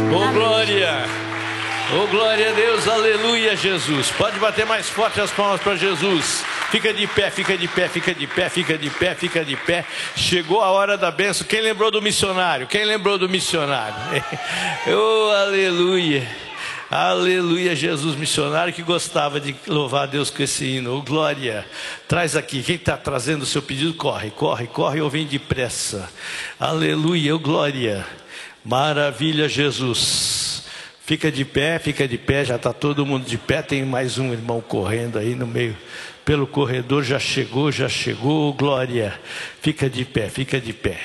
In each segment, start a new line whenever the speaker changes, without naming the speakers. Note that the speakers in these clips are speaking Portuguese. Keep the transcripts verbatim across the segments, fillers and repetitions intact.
Oh, glória. Oh, glória a Deus, aleluia, Jesus. Pode bater mais forte as palmas para Jesus. Fica de pé, fica de pé, fica de pé, fica de pé, fica de pé. Chegou a hora da bênção. Quem lembrou do missionário? Quem lembrou do missionário? Oh, aleluia. Aleluia, Jesus, missionário que gostava de louvar a Deus com esse hino. Oh, glória. Traz aqui, quem está trazendo o seu pedido, corre, corre, corre ou vem depressa. Aleluia, oh, glória. Maravilha, Jesus. Fica de pé, fica de pé, já está todo mundo de pé. Tem mais um irmão correndo aí no meio, pelo corredor, já chegou, já chegou, oh, glória. Fica de pé, fica de pé.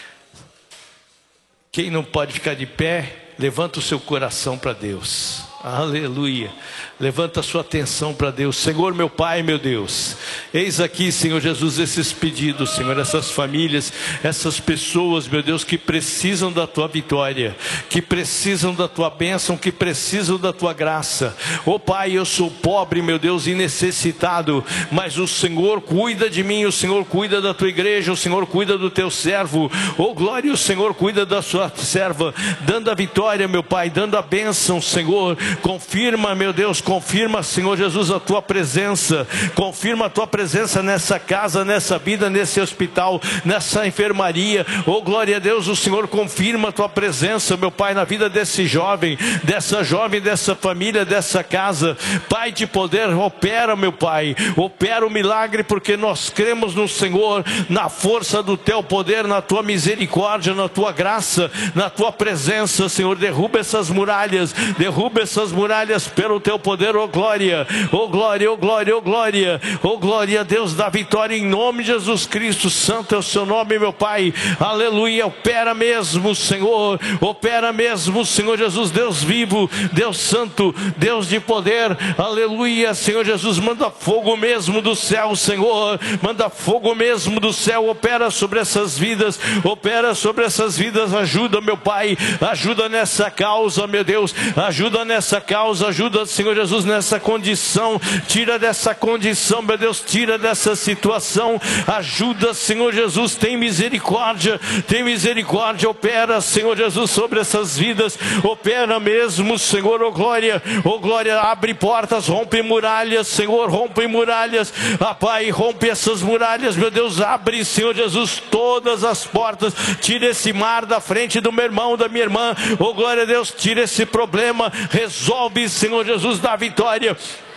Quem não pode ficar de pé, levanta o seu coração para Deus. Aleluia. Levanta a sua atenção para Deus. Senhor, meu Pai, meu Deus, eis aqui, Senhor Jesus, esses pedidos, Senhor, essas famílias, essas pessoas, meu Deus, que precisam da Tua vitória, que precisam da Tua bênção, que precisam da Tua graça. Ó Pai, eu sou pobre, meu Deus, e necessitado, mas o Senhor cuida de mim, o Senhor cuida da Tua igreja, o Senhor cuida do Teu servo. Ó glória, o Senhor cuida da Sua serva, dando a vitória, meu Pai, dando a bênção, Senhor. Confirma, meu Deus, confirma, Senhor Jesus, a Tua presença. Confirma a Tua presença nessa casa, nessa vida, nesse hospital, nessa enfermaria. Oh, glória a Deus, o Senhor confirma a Tua presença, meu Pai, na vida desse jovem, dessa jovem, dessa família, dessa casa. Pai de poder, opera, meu Pai, opera o milagre, porque nós cremos no Senhor, na força do Teu poder, na Tua misericórdia, na Tua graça, na Tua presença, Senhor. Derruba essas muralhas, derruba essas muralhas pelo Teu poder, oh glória, oh glória, oh glória, oh glória, oh glória a Deus da vitória em nome de Jesus Cristo. Santo é o Seu nome, meu Pai, aleluia. Opera mesmo, Senhor, opera mesmo, Senhor Jesus, Deus vivo, Deus santo, Deus de poder, aleluia. Senhor Jesus, manda fogo mesmo do céu, Senhor, manda fogo mesmo do céu, opera sobre essas vidas, opera sobre essas vidas, ajuda, meu Pai, ajuda nessa causa, meu Deus, ajuda nessa causa, ajuda, Senhor Jesus, nessa condição, tira dessa condição, meu Deus, tira dessa situação, ajuda, Senhor Jesus, tem misericórdia, tem misericórdia, opera, Senhor Jesus, sobre essas vidas, opera mesmo, Senhor, oh glória, oh glória, abre portas, rompe muralhas, Senhor, rompe muralhas, ah, Pai, rompe essas muralhas, meu Deus, abre, Senhor Jesus, todas as portas, tira esse mar da frente do meu irmão, da minha irmã, oh glória a Deus, tira esse problema, resolve, Senhor Jesus, dá vitória,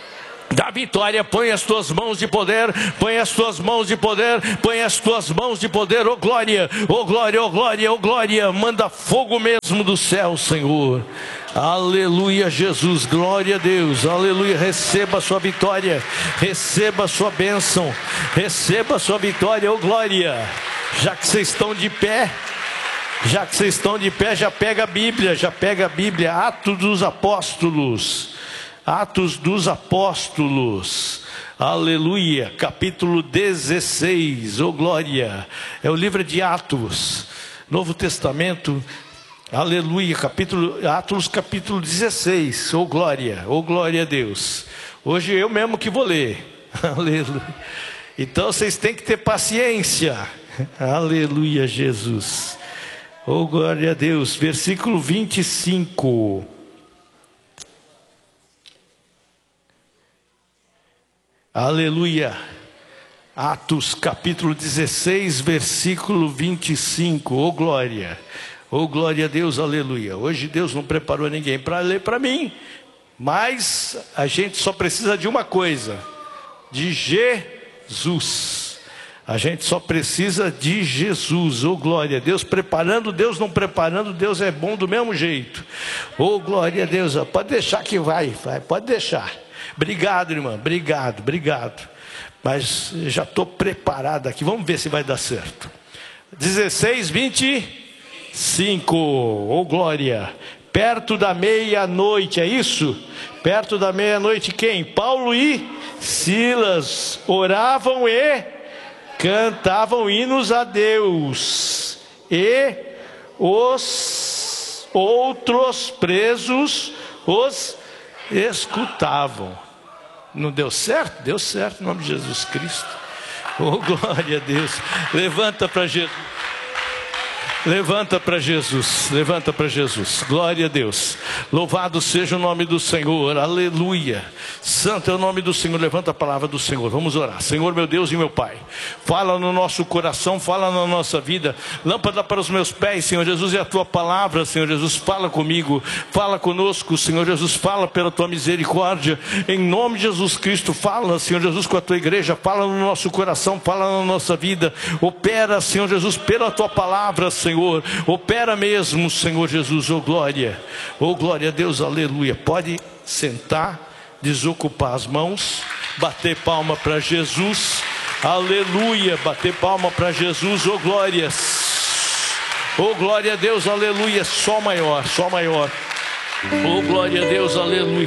dá vitória, põe as Tuas mãos de poder, põe as Tuas mãos de poder, põe as Tuas mãos de poder, oh glória, oh glória, oh glória, oh glória, manda fogo mesmo do céu, Senhor, aleluia, Jesus, glória a Deus, aleluia, receba a sua vitória, receba a sua bênção, receba a sua vitória, oh glória. Já que vocês estão de pé, já que vocês estão de pé, já pega a Bíblia, já pega a Bíblia, Atos dos Apóstolos, Atos dos Apóstolos, aleluia, capítulo dezesseis, oh glória, é o livro de Atos, Novo Testamento, aleluia, capítulo, Atos capítulo dezesseis, oh glória, oh glória a Deus, hoje eu mesmo que vou ler, aleluia, então vocês têm que ter paciência, aleluia, Jesus. Oh, glória a Deus, versículo vinte e cinco. Aleluia. Atos capítulo dezesseis, versículo vinte e cinco. Oh, glória. Oh, glória a Deus, aleluia. Hoje Deus não preparou ninguém para ler para mim, mas a gente só precisa de uma coisa: de Jesus. A gente só precisa de Jesus, oh glória a Deus, preparando, Deus não preparando, Deus é bom do mesmo jeito, oh glória a Deus, pode deixar que vai, vai, pode deixar, obrigado irmã, obrigado, obrigado, mas já estou preparado aqui, vamos ver se vai dar certo. dezesseis, vinte e cinco, oh glória, perto da meia-noite, é isso? Perto da meia-noite quem? Paulo e Silas oravam e cantavam hinos a Deus, e os outros presos os escutavam. Não deu certo? Deu certo em nome de Jesus Cristo. Oh glória a Deus, levanta para Jesus. Levanta para Jesus, levanta para Jesus. Glória a Deus. Louvado seja o nome do Senhor. Aleluia. Santo é o nome do Senhor. Levanta a palavra do Senhor. Vamos orar. Senhor, meu Deus e meu Pai, fala no nosso coração, fala na nossa vida. Lâmpada para os meus pés, Senhor Jesus, é a tua palavra, Senhor Jesus. Fala comigo, fala conosco, Senhor Jesus. Fala pela tua misericórdia. Em nome de Jesus Cristo, fala, Senhor Jesus, com a tua igreja. Fala no nosso coração, fala na nossa vida. Opera, Senhor Jesus, pela tua palavra, Senhor. Senhor, opera mesmo, Senhor Jesus, oh glória, oh glória a Deus, aleluia. Pode sentar, desocupar as mãos, bater palma para Jesus, aleluia, bater palma para Jesus, oh glórias, oh glória a Deus, aleluia, só maior, só maior, oh glória a Deus, aleluia.